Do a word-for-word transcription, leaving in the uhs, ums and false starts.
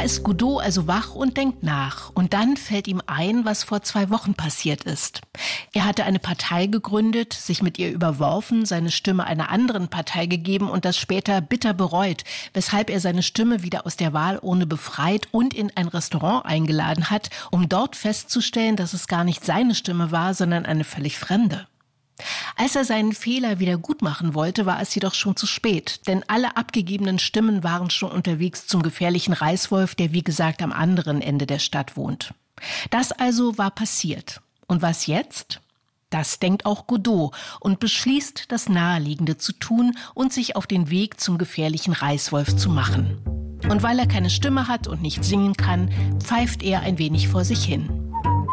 ist Godot also wach und denkt nach. Und dann fällt ihm ein, was vor zwei Wochen passiert ist. Er hatte eine Partei gegründet, sich mit ihr überworfen, seine Stimme einer anderen Partei gegeben und das später bitter bereut, weshalb er seine Stimme wieder aus der Wahlurne befreit und in ein Restaurant eingeladen hat, um dort festzustellen, dass es gar nicht seine Stimme war, sondern eine völlig fremde. Als er seinen Fehler wieder gut machen wollte, war es jedoch schon zu spät, denn alle abgegebenen Stimmen waren schon unterwegs zum gefährlichen Reißwolf, der wie gesagt am anderen Ende der Stadt wohnt. Das also war passiert. Und was jetzt? Das denkt auch Godot und beschließt, das Naheliegende zu tun und sich auf den Weg zum gefährlichen Reißwolf zu machen. Und weil er keine Stimme hat und nicht singen kann, pfeift er ein wenig vor sich hin.